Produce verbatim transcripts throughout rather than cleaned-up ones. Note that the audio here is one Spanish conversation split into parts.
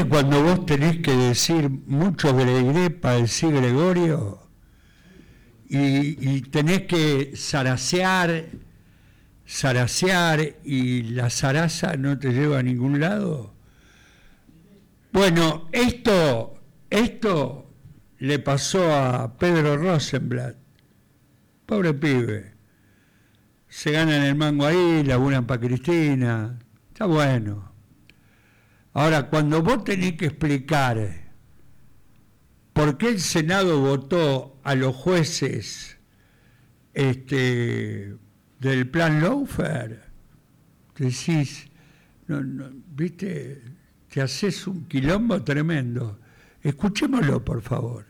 ¿Viste cuando vos tenés que decir mucho gregué para decir Gregorio? Y, y tenés que zarasear, zarasear y la zaraza no te lleva a ningún lado. Bueno, esto, esto le pasó a Pedro Rosenblatt, pobre pibe. Se ganan el mango ahí, laburan para Cristina, está bueno. Ahora, cuando vos tenés que explicar por qué el Senado votó a los jueces este, del plan Lawfare, decís, no, no, viste, te haces un quilombo tremendo. Escuchémoslo, por favor.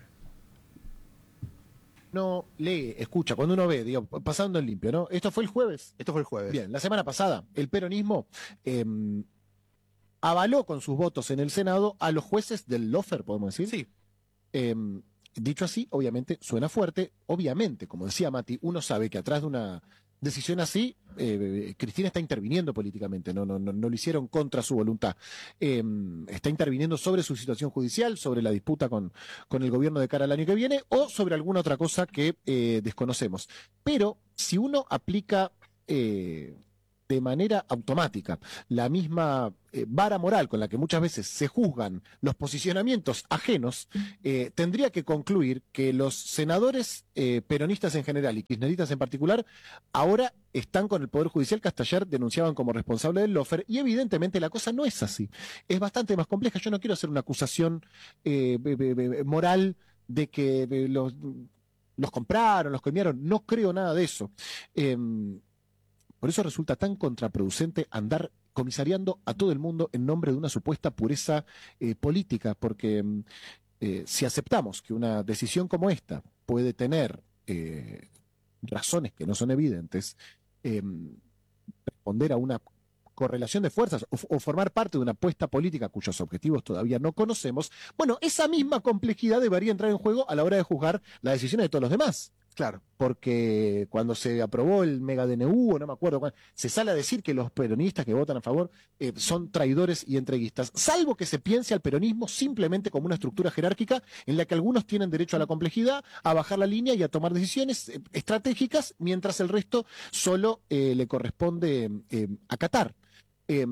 No lee, escucha, cuando uno ve, digo, pasando en limpio, ¿no? Esto fue el jueves. Esto fue el jueves. Bien, la semana pasada, el peronismo eh, avaló con sus votos en el Senado a los jueces del Lawfare, podemos decir. Sí. Eh, dicho así, obviamente suena fuerte. Obviamente, como decía Mati, uno sabe que atrás de una decisión así, eh, Cristina está interviniendo políticamente, no, no, no, no lo hicieron contra su voluntad. Eh, está interviniendo sobre su situación judicial, sobre la disputa con, con el gobierno de cara al año que viene, o sobre alguna otra cosa que eh, desconocemos. Pero si uno aplica eh, de manera automática la misma eh, vara moral con la que muchas veces se juzgan los posicionamientos ajenos, eh, tendría que concluir que los senadores eh, peronistas en general y kirchneristas en particular ahora están con el Poder Judicial que hasta ayer denunciaban como responsable del Lawfare, y evidentemente la cosa no es así. Es bastante más compleja. Yo no quiero hacer una acusación eh, moral de que eh, los, los compraron, los coimearon. No creo nada de eso. Eh, Por eso resulta tan contraproducente andar comisariando a todo el mundo en nombre de una supuesta pureza eh, política, porque eh, si aceptamos que una decisión como esta puede tener eh, razones que no son evidentes, eh, responder a una correlación de fuerzas o, o formar parte de una apuesta política cuyos objetivos todavía no conocemos, bueno, esa misma complejidad debería entrar en juego a la hora de juzgar las decisiones de todos los demás. Claro. Porque cuando se aprobó el mega D N U, o no me acuerdo, cuándo, se sale a decir que los peronistas que votan a favor eh, son traidores y entreguistas, salvo que se piense al peronismo simplemente como una estructura jerárquica en la que algunos tienen derecho a la complejidad, a bajar la línea y a tomar decisiones eh, estratégicas, mientras el resto solo eh, le corresponde eh, acatar. Eh,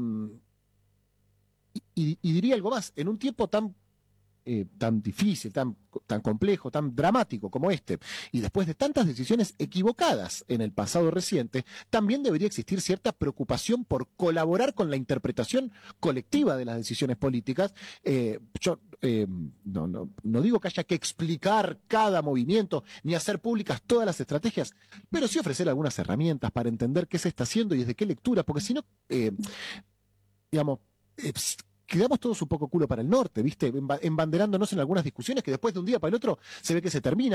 y, y diría algo más, en un tiempo tan Eh, tan difícil, tan, tan complejo, tan dramático como este, y después de tantas decisiones equivocadas en el pasado reciente, también debería existir cierta preocupación por colaborar con la interpretación colectiva de las decisiones políticas. Eh, yo eh, no, no, no digo que haya que explicar cada movimiento ni hacer públicas todas las estrategias, pero sí ofrecer algunas herramientas para entender qué se está haciendo y desde qué lectura, porque si no, eh, digamos, eh, quedamos todos un poco culo para el norte, ¿viste? Embanderándonos en algunas discusiones que después de un día para el otro se ve que se termina.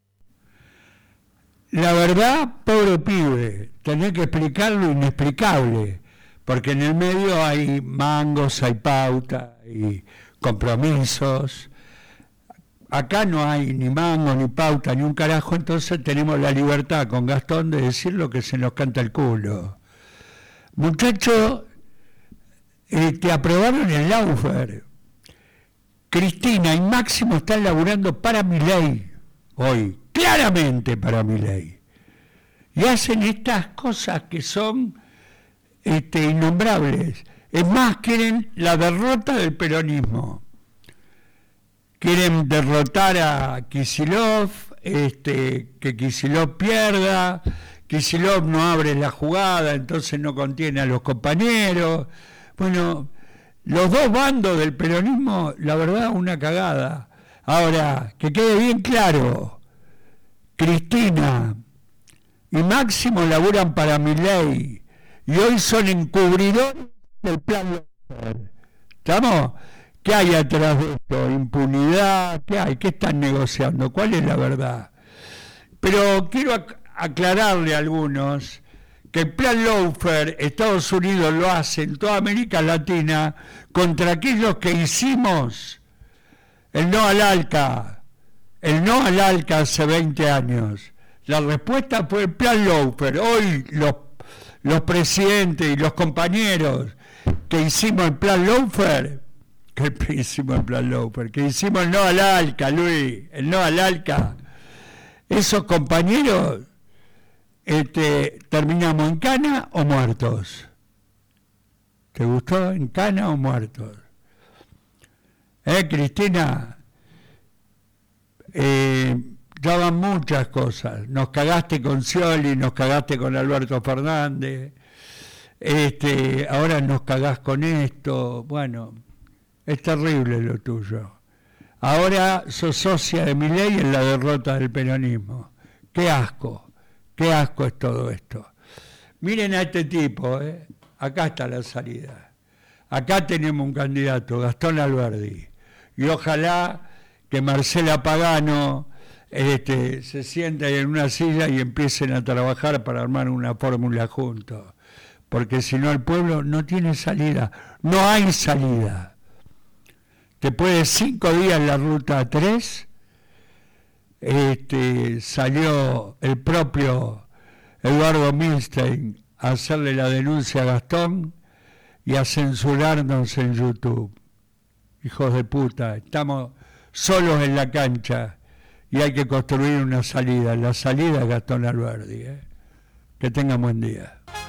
La verdad, pobre pibe, tenés que explicar lo inexplicable, porque en el medio hay mangos, hay pauta, hay compromisos. Acá no hay ni mango, ni pauta, ni un carajo, entonces tenemos la libertad con Gastón de decir lo que se nos canta el culo. Muchachos, Eh, te aprobaron el Lawfare. Cristina y Máximo están laburando para Milei hoy, claramente para Milei. Y hacen estas cosas que son este, innombrables. Es más, quieren la derrota del peronismo. Quieren derrotar a Kicillof, este, que Kicillof pierda, Kicillof no abre la jugada, entonces no contiene a los compañeros. Bueno, los dos bandos del peronismo, la verdad, una cagada. Ahora, que quede bien claro, Cristina y Máximo laburan para Milei y hoy son encubridores del plan Lawfare. ¿Estamos? ¿Qué hay atrás de esto? ¿Impunidad? ¿Qué hay? ¿Qué están negociando? ¿Cuál es la verdad? Pero quiero ac- aclararle a algunos que el plan Lawfare, Estados Unidos lo hace en toda América Latina contra aquellos que hicimos el no al ALCA, el no al ALCA hace veinte años. La respuesta fue el plan Lawfare. Hoy los, los presidentes y los compañeros que hicimos el plan Lawfare, que hicimos el plan Lawfare, que hicimos el no al ALCA, Luis, el no al ALCA. Esos compañeros este, terminamos en cana o muertos. ¿Te gustó? ¿En cana o muertos? ¿Eh, Cristina? Eh, ya van muchas cosas. Nos cagaste con Scioli, nos cagaste con Alberto Fernández, este, ahora nos cagás con esto. Bueno, es terrible lo tuyo. Ahora sos socia de Milei en la derrota del peronismo. Qué asco, qué asco es todo esto. Miren a este tipo, ¿eh? Acá está la salida. Acá tenemos un candidato, Gastón Alberdi. Y ojalá que Marcela Pagano este, se sienten en una silla y empiecen a trabajar para armar una fórmula juntos. Porque si no el pueblo no tiene salida. No hay salida. Después de cinco días en la ruta tres, este, salió el propio Eduardo Milstein a hacerle la denuncia a Gastón y a censurarnos en YouTube. Hijos de puta, estamos solos en la cancha y hay que construir una salida. La salida es Gastón Alberdi. ¿eh? Que tengan buen día.